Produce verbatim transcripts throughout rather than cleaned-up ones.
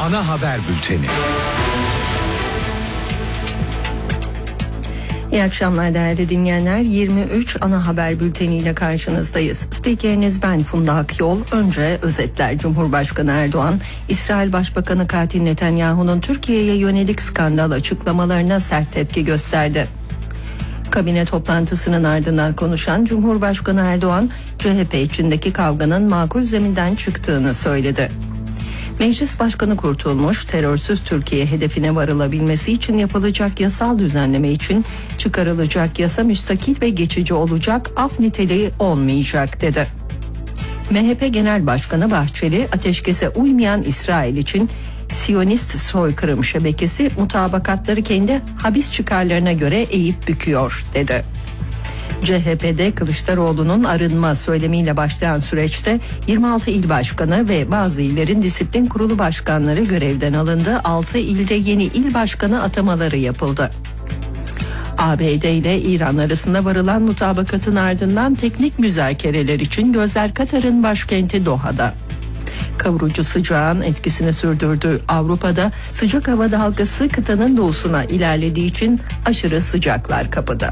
Ana haber bülteni. İyi akşamlar değerli dinleyenler. yirmi üç ana haber bülteniyle karşınızdayız. Spikeriniz ben Funda Akyol. Önce özetler. Cumhurbaşkanı Erdoğan, İsrail Başbakanı katil Netanyahu'nun Türkiye'ye yönelik skandal açıklamalarına sert tepki gösterdi. Kabine toplantısının ardından konuşan Cumhurbaşkanı Erdoğan, C H P içindeki kavganın makul zeminden çıktığını söyledi. Meclis Başkanı Kurtulmuş, terörsüz Türkiye hedefine varılabilmesi için yapılacak yasal düzenleme için çıkarılacak yasa müstakil ve geçici olacak, af niteliği olmayacak dedi. M H P Genel Başkanı Bahçeli, ateşkese uymayan İsrail için Siyonist soykırım şebekesi mutabakatları kendi habis çıkarlarına göre eğip büküyor dedi. C H P'de Kılıçdaroğlu'nun arınma söylemiyle başlayan süreçte yirmi altı il başkanı ve bazı illerin disiplin kurulu başkanları görevden alındı. altı ilde yeni il başkanı atamaları yapıldı. A B D ile İran arasında varılan mutabakatın ardından teknik müzakereler için gözler Katar'ın başkenti Doha'da. Kavurucu sıcağın etkisini sürdürdüğü Avrupa'da sıcak hava dalgası kıtanın doğusuna ilerlediği için aşırı sıcaklar kapıda.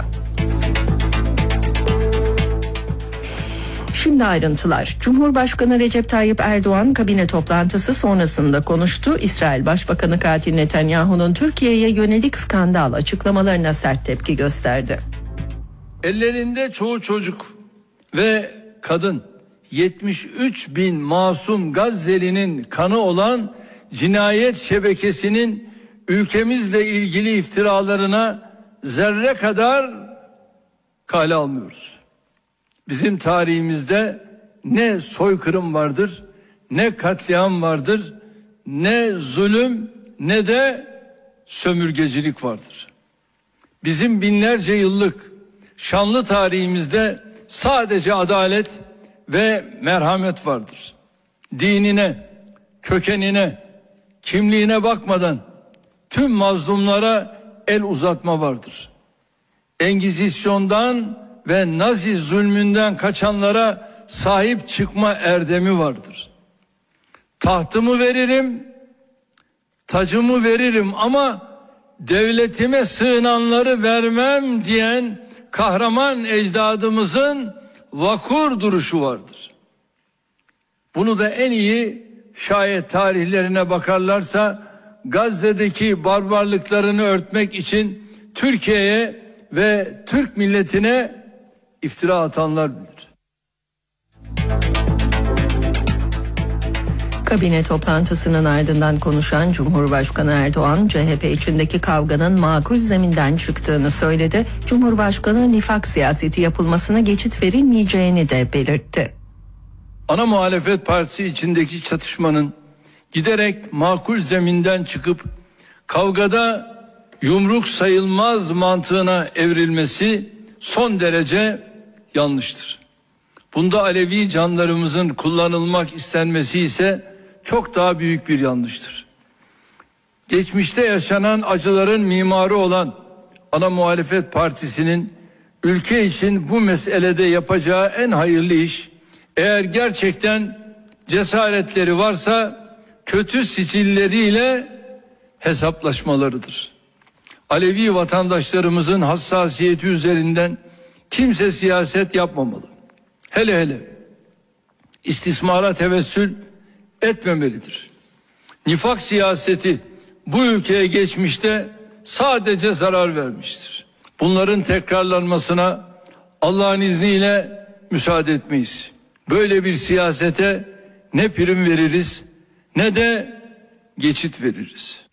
Şimdi ayrıntılar. Cumhurbaşkanı Recep Tayyip Erdoğan kabine toplantısı sonrasında konuştu. İsrail Başbakanı katil Netanyahu'nun Türkiye'ye yönelik skandal açıklamalarına sert tepki gösterdi. Ellerinde çoğu çocuk ve kadın, yetmiş üç bin masum Gazze'linin kanı olan cinayet şebekesinin ülkemizle ilgili iftiralarına zerre kadar kale almıyoruz. Bizim tarihimizde ne soykırım vardır, ne katliam vardır, ne zulüm, ne de sömürgecilik vardır. Bizim binlerce yıllık şanlı tarihimizde sadece adalet ve merhamet vardır. Dinine, kökenine, kimliğine bakmadan tüm mazlumlara el uzatma vardır. Engizisyondan ve Nazi zulmünden kaçanlara sahip çıkma erdemi vardır. Tahtımı veririm, tacımı veririm ama devletime sığınanları vermem diyen kahraman ecdadımızın vakur duruşu vardır. Bunu da en iyi şayet tarihlerine bakarlarsa Gazze'deki barbarlıklarını örtmek için Türkiye'ye ve Türk milletine iftira atanlar bilir. Kabine toplantısının ardından konuşan Cumhurbaşkanı Erdoğan, C H P içindeki kavganın makul zeminden çıktığını söyledi. Cumhurbaşkanı nifak siyaseti yapılmasına geçit verilmeyeceğini de belirtti. Ana muhalefet partisi içindeki çatışmanın giderek makul zeminden çıkıp kavgada yumruk sayılmaz mantığına evrilmesi son derece yanlıştır. Bunda Alevi canlarımızın kullanılmak istenmesi ise çok daha büyük bir yanlıştır. Geçmişte yaşanan acıların mimarı olan ana muhalefet partisinin ülke için bu meselede yapacağı en hayırlı iş, eğer gerçekten cesaretleri varsa kötü sicilleriyle hesaplaşmalarıdır. Alevi vatandaşlarımızın hassasiyeti üzerinden kimse siyaset yapmamalı. Hele hele istismara tevessül etmemelidir. Nifak siyaseti bu ülkeye geçmişte sadece zarar vermiştir. Bunların tekrarlanmasına Allah'ın izniyle müsaade etmeyiz. Böyle bir siyasete ne prim veririz ne de geçit veririz.